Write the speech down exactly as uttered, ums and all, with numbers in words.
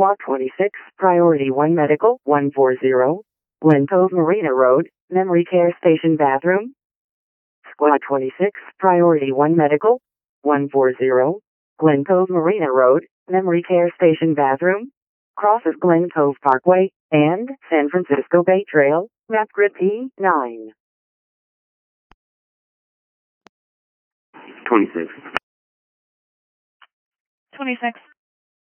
Squad twenty-six, Priority one Medical, one forty, Glen Cove Marina Road, Memory Care Station Bathroom. Squad twenty-six, Priority one Medical, one forty, Glen Cove Marina Road, Memory Care Station Bathroom. Crosses Glen Cove Parkway and San Francisco Bay Trail, map grid P nine. twenty-six. twenty-six.